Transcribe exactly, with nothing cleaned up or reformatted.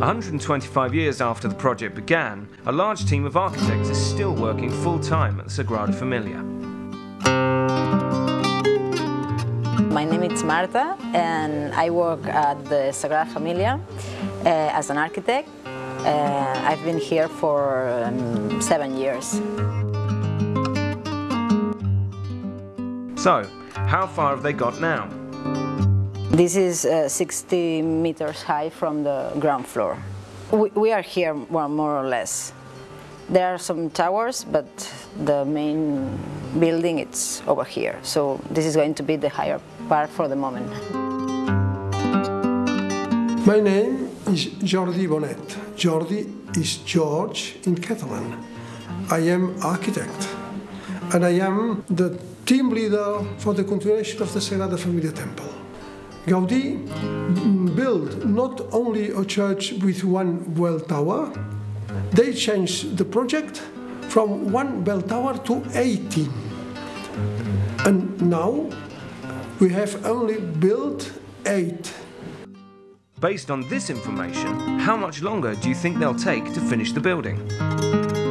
one hundred twenty-five years after the project began, a large team of architects is still working full-time at the Sagrada Familia. My name is Marta and I work at the Sagrada Familia uh, as an architect. Uh, I've been here for um, seven years. So, how far have they got now? This is uh, sixty meters high from the ground floor. We, we are here well, more or less. There are some towers, but the main building is over here. So this is going to be the higher part for the moment. My name is Jordi Bonet. Jordi is George in Catalan. I am architect and I am the team leader for the continuation of the Sagrada Familia Temple. Gaudí built not only a church with one bell tower, they changed the project from one bell tower to eighteen. And now we have only built eight. Based on this information, how much longer do you think they'll take to finish the building?